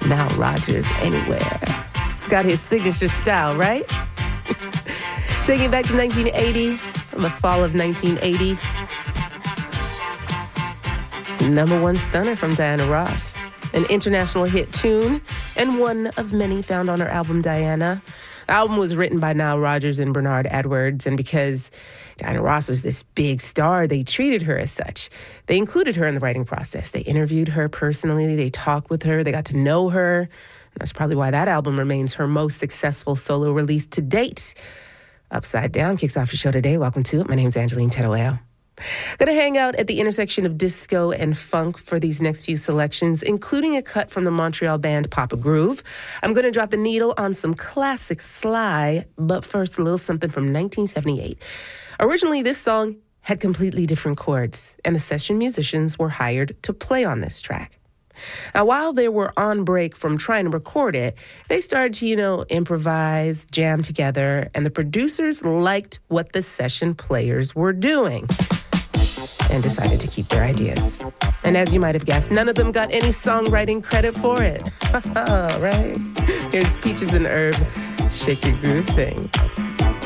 Nile Rodgers anywhere. It's got his signature style, right? Taking it back to 1980, the fall of 1980. Number one stunner from Diana Ross. An international hit tune, and one of many found on her album Diana. The album was written by Nile Rodgers and Bernard Edwards, and because Diana Ross was this big star, they treated her as such. They included her in the writing process. They interviewed her personally. They talked with her. They got to know her. And that's probably why that album remains her most successful solo release to date. Upside Down kicks off your show today. Welcome to it. My name's Angeline Tedoeo. Going to hang out at the intersection of disco and funk for these next few selections, including a cut from the Montreal band Papa Groove. I'm going to drop the needle on some classic Sly, but first a little something from 1978. Originally, this song had completely different chords, and the session musicians were hired to play on this track. Now, while they were on break from trying to record it, they started to, improvise, jam together, and the producers liked what the session players were doing and decided to keep their ideas. And as you might have guessed, none of them got any songwriting credit for it. Right? Here's Peaches and Herb, Shake Your Groove Thing.